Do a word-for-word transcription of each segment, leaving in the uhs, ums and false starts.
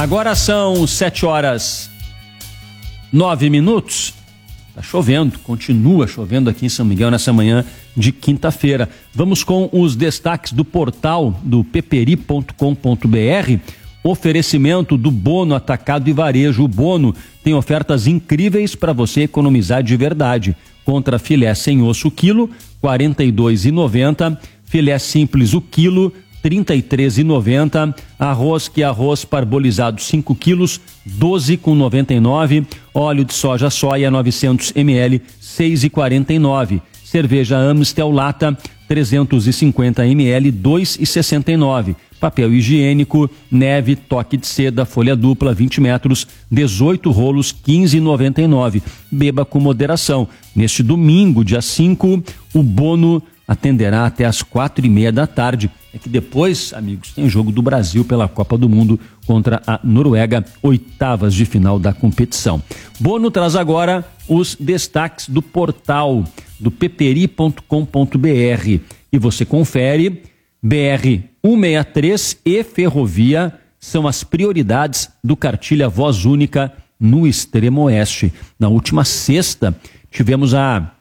Agora são sete horas nove minutos. Tá chovendo, continua chovendo aqui em São Miguel nessa manhã de quinta-feira. Vamos com os destaques do portal do peperi ponto com ponto br. Oferecimento do Bono Atacado e Varejo. O Bono tem ofertas incríveis para você economizar de verdade. Contra filé sem osso o quilo, quarenta e dois reais e noventa centavos. Filé simples o quilo, trinta e três reais e noventa centavos. Arroz que arroz parbolizado cinco quilos, doze reais e noventa e nove centavos. Óleo de soja soia novecentos mililitros, seis reais e quarenta e nove centavos. Cerveja Amstel Lata trezentos e cinquenta mililitros, dois reais e sessenta e nove centavos. Papel higiênico, neve, toque de seda, folha dupla, vinte metros, dezoito rolos, quinze reais e noventa e nove centavos. Beba com moderação. Neste domingo, dia cinco, o Bono atenderá até às quatro e meia da tarde. É que depois, amigos, tem o jogo do Brasil pela Copa do Mundo contra a Noruega, oitavas de final da competição. Bono traz agora os destaques do portal do peperi ponto com ponto br e você confere. B R cento e sessenta e três e ferrovia são as prioridades do Cartilha Voz Única no Extremo Oeste. Na última sexta, tivemos a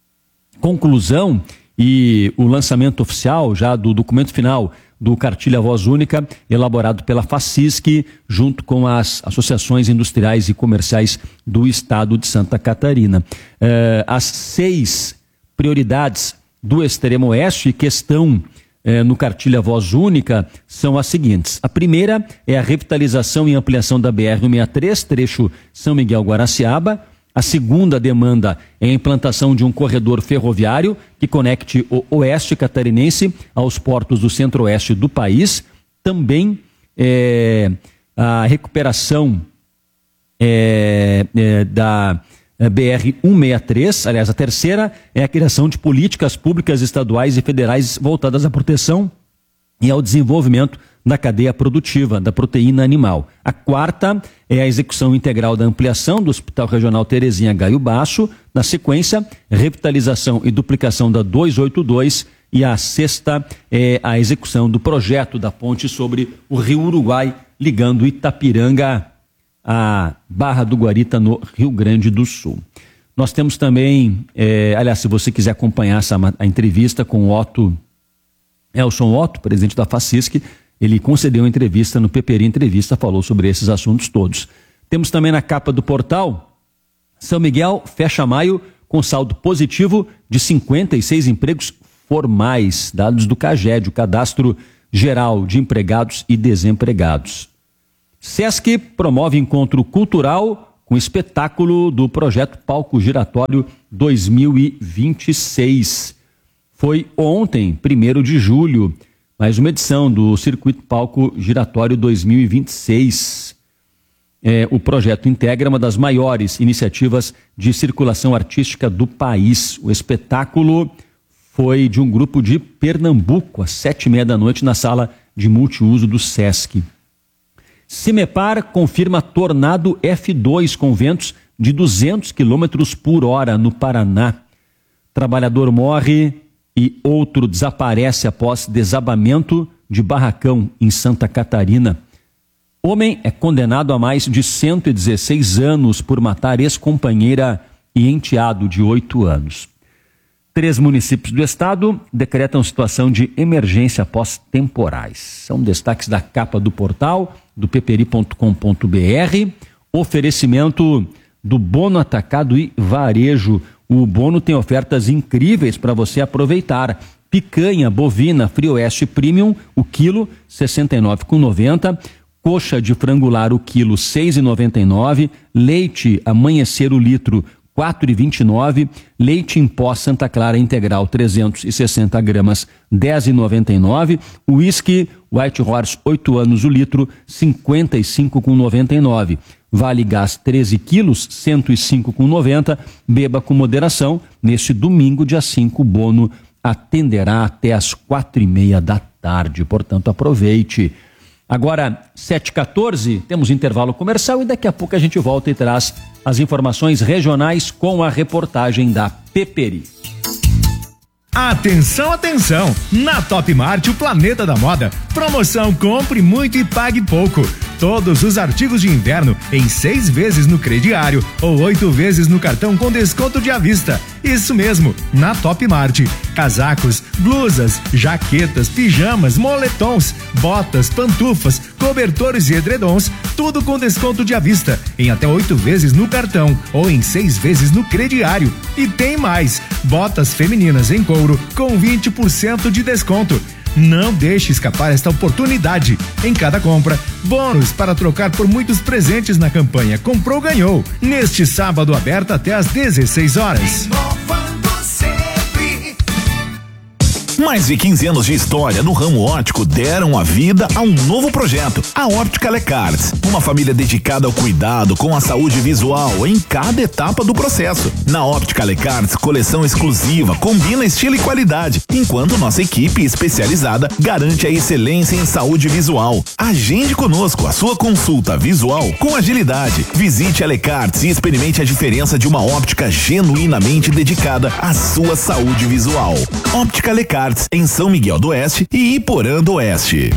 conclusão e o lançamento oficial já do documento final do Cartilha Voz Única, elaborado pela FACISC, junto com as associações industriais e comerciais do estado de Santa Catarina. Eh, as seis prioridades do Extremo Oeste que estão eh, no Cartilha Voz Única são as seguintes. A primeira é a revitalização e ampliação da B R cento e sessenta e três, trecho São Miguel-Guaraciaba. A segunda demanda é a implantação de um corredor ferroviário que conecte o oeste catarinense aos portos do centro-oeste do país. Também é, a recuperação é, é, da B R cento e sessenta e três. Aliás, a terceira é a criação de políticas públicas estaduais e federais voltadas à proteção e ao desenvolvimento da cadeia produtiva da proteína animal. A quarta é a execução integral da ampliação do Hospital Regional Terezinha Gaio Baixo. Na sequência, revitalização e duplicação da duzentos e oitenta e dois. E a sexta é a execução do projeto da ponte sobre o Rio Uruguai, ligando Itapiranga à Barra do Guarita, no Rio Grande do Sul. Nós temos também, é, aliás, se você quiser acompanhar essa, a entrevista com o Otto, Elson Otto, presidente da FACISC, ele concedeu uma entrevista no Peperi Entrevista, falou sobre esses assuntos todos. Temos também na capa do portal, São Miguel fecha maio com saldo positivo de cinquenta e seis empregos formais, dados do CAGED, o Cadastro Geral de Empregados e Desempregados. SESC promove encontro cultural com espetáculo do projeto Palco Giratório dois mil e vinte e seis. Foi ontem, primeiro de julho, mais uma edição do Circuito Palco Giratório dois mil e vinte e seis. É, o projeto integra uma das maiores iniciativas de circulação artística do país. O espetáculo foi de um grupo de Pernambuco, às sete e meia da noite, na sala de multiuso do SESC. Cimepar confirma tornado F dois com ventos de duzentos quilômetros por hora no Paraná. Trabalhador morre e outro desaparece após desabamento de barracão em Santa Catarina. Homem é condenado a mais de cento e dezesseis anos por matar ex-companheira e enteado de oito anos. Três municípios do estado decretam situação de emergência após temporais. São destaques da capa do portal do peperi ponto com ponto br. Oferecimento do Bono Atacado e Varejo. O Bono tem ofertas incríveis para você aproveitar. Picanha bovina Frioeste Premium, o quilo, sessenta e nove reais e noventa centavos. Coxa de frangular, o quilo, seis reais e noventa e nove centavos. Leite Amanhecer, o litro, quatro reais e vinte e nove centavos. Leite em pó Santa Clara Integral, trezentos e sessenta gramas, dez reais e noventa e nove centavos. Whisky White Horse, oito anos o litro, cinquenta e cinco reais e noventa e nove centavos. Vale Gás treze quilos, cento e cinco reais e noventa centavos. Beba com moderação. Neste domingo, dia cinco, o Bono atenderá até às quatro e meia da tarde. Portanto, aproveite. Agora, sete e quatorze, temos intervalo comercial e daqui a pouco a gente volta e traz as informações regionais com a reportagem da Peperi. Atenção, atenção! Na Top Mart, o planeta da moda, promoção compre muito e pague pouco. todos os artigos de inverno em seis vezes no crediário ou oito vezes no cartão com desconto de à vista. Isso mesmo, na Top Mart. Casacos, blusas, jaquetas, pijamas, moletons, botas, pantufas, cobertores e edredons, tudo com desconto de à vista, em até oito vezes no cartão ou em seis vezes no crediário. E tem mais, botas femininas em couro com vinte por cento de desconto. Não deixe escapar esta oportunidade. Em cada compra, bônus para trocar por muitos presentes na campanha Comprou Ganhou. Neste sábado aberto até às dezesseis horas. Mais de quinze anos de história no ramo óptico deram a vida a um novo projeto, a Óptica Lecarts. Uma família dedicada ao cuidado com a saúde visual em cada etapa do processo. Na Óptica Lecarts, coleção exclusiva, combina estilo e qualidade, enquanto nossa equipe especializada garante a excelência em saúde visual. Agende conosco a sua consulta visual com agilidade. Visite a Lecarts e experimente a diferença de uma óptica genuinamente dedicada à sua saúde visual. Óptica Lecarts, em São Miguel do Oeste e Iporã do Oeste.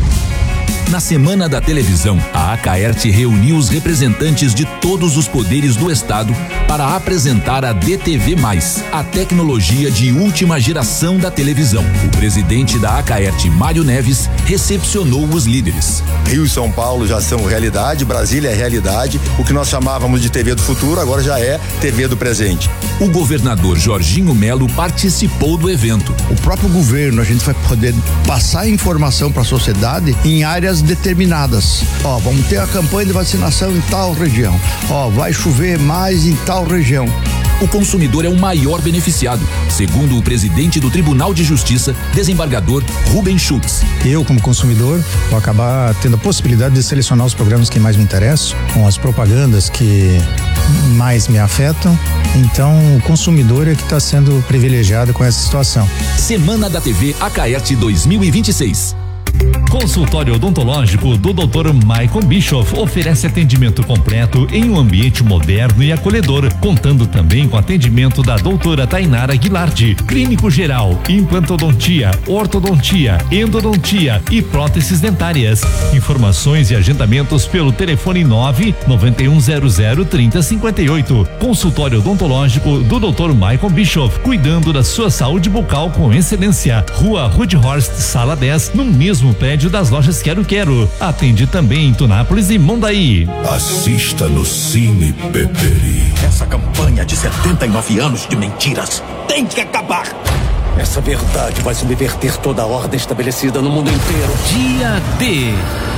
Na Semana da Televisão, a Acaerte reuniu os representantes de todos os poderes do estado para apresentar a D T V mais, a tecnologia de última geração da televisão. O presidente da Acaerte, Mário Neves, recepcionou os líderes. Rio e São Paulo já são realidade, Brasília é realidade. O que nós chamávamos de T V do futuro agora já é T V do presente. O governador Jorginho Melo participou do evento. O próprio governo, a gente vai poder passar informação para a sociedade em áreas determinadas. Ó, vamos ter a campanha de vacinação em tal região. Ó, vai chover mais em tal região. O consumidor é o maior beneficiado, segundo o presidente do Tribunal de Justiça, desembargador Rubem Schultz. Eu, como consumidor, vou acabar tendo a possibilidade de selecionar os programas que mais me interessam, com as propagandas que mais me afetam. Então, o consumidor é que está sendo privilegiado com essa situação. Semana da T V Acaerte dois mil e vinte e seis. Consultório odontológico do doutor Michael Bischoff oferece atendimento completo em um ambiente moderno e acolhedor, contando também com atendimento da doutora Tainara Guilardi, clínico geral, implantodontia, ortodontia, endodontia e próteses dentárias. Informações e agendamentos pelo telefone nove nove um zero zero trinta cinquenta e oito. Consultório odontológico do doutor Michael Bischoff, cuidando da sua saúde bucal com excelência. Rua Rudhorst, sala dez, no mesmo prédio das lojas Quero Quero. Atende também em Tunápolis e Mondaí. Assista no Cine Peperi. Essa campanha de setenta e nove anos de mentiras tem que acabar. Essa verdade vai subverter toda a ordem estabelecida no mundo inteiro. Dia D.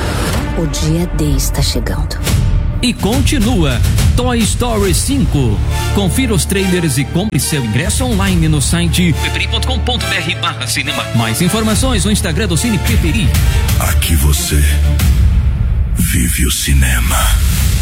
O dia D está chegando. E continua Toy Story cinco. Confira os trailers e compre seu ingresso online no site peperi ponto com ponto br barra cinema. Mais informações no Instagram do Cine Peperi. Aqui você vive o cinema.